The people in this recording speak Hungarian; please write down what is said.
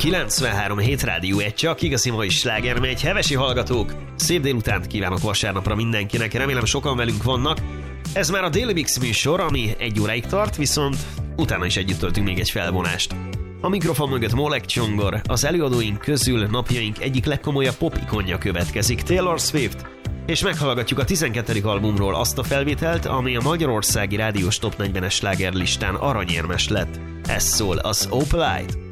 93.7 Rádió 1, csak igazi mai sláger megy. Hevesi hallgatók, szép délutánt kívánok vasárnapra mindenkinek, remélem sokan velünk vannak. Ez már a Daily Mix műsor, ami 1 óráig tart, viszont utána is együtt töltünk még egy felvonást. A mikrofon mögött Molek Csongor, az előadóink közül napjaink egyik legkomolyabb pop ikonja következik, Taylor Swift, és meghallgatjuk a 12. albumról azt a felvételt, ami a magyarországi rádiós top 40-es slágerlistán aranyérmes lett. Ez szól az Opalite.